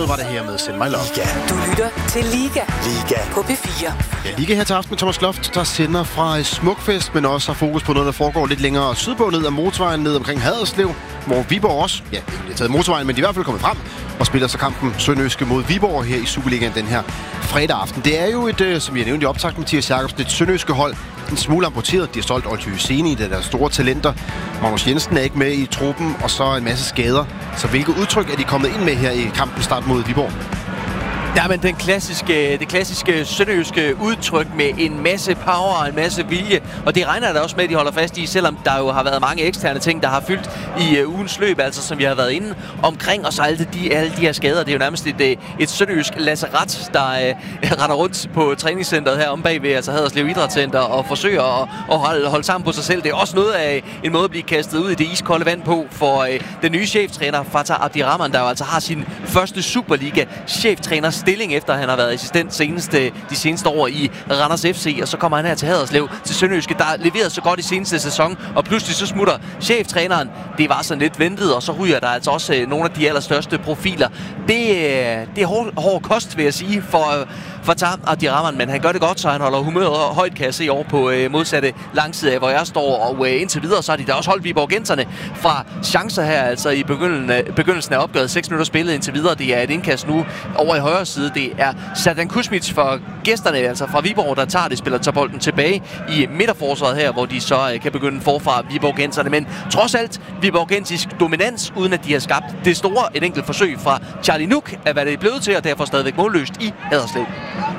var det her med Send My Love. Du lytter til Liga på P4. Ja, Liga her til aften med Thomas Loft, der sender fra Smukfest, men også har fokus på noget, der foregår lidt længere sydpå, ned ad motorvejen, ned omkring Haderslev, hvor Viborg også, ja, det er taget motorvejen, men de er i hvert fald kommet frem og spiller så kampen Sønderjyske mod Viborg her i Superligaen den her fredag aften. Det er jo et, som jeg nævnte i optakt, Mathias Jacobsen, et Sønderjyske hold, en smule amputeret. De har solgt Olty Hyseni, det der store talenter. Magnus Jensen er ikke med i truppen, og så en masse skader. Så hvilket udtryk er de kommet ind med her i kampen start mod Viborg? Ja, men det klassiske sønderjyske udtryk med en masse power og en masse vilje. Og det regner der også med, at de holder fast i, selvom der jo har været mange eksterne ting, der har fyldt i ugens løb, altså som vi har været inde omkring. Og så alle de her skader. Det er jo nærmest et sønderjysk lazaret, der render rundt på træningscenteret her om bagved, altså Haderslev Idrætscenter, og forsøger at holde sammen på sig selv. Det er også noget af en måde at blive kastet ud i det iskolde vand på for den nye cheftræner, Fatah Abdirahman, der jo altså har sin første Superliga-cheftræner stilling, efter han har været assistent de seneste år i Randers FC, og så kommer han her til Haderslev, til Sønderjyske, der leverede så godt i seneste sæson, og pludselig så smutter cheftræneren. Det var sådan lidt ventet, og så ryger der altså også nogle af de allerstørste profiler. Det er hård kost, vil jeg sige, for Fatah Abdirahman, men han gør det godt, så han holder humøret højt, kan jeg se, over på modsatte langside af, hvor jeg står, og indtil videre, så har de da også holdt Viborgenserne fra chancer her, altså i begyndelsen af opgøret. 6 minutter spillet indtil videre. Det er et indkast nu over i højre side. Det er Serdan Kuzmic for gæsterne, altså fra Viborg, der tager det, tager bolden tilbage i midterforsvaret her, hvor de så kan begynde forfra Viborgenserne. Men trods alt viborgensisk dominans, uden at de har skabt det store. Et enkelt forsøg fra Charlie Nuk, af hvad det er blevet til, og derfor stadigvæk målløst i Haderslev.